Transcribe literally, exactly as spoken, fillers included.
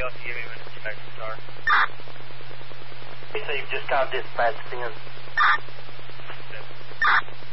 enough to give him an inspector star. So you've just got dispatched in. Yeah.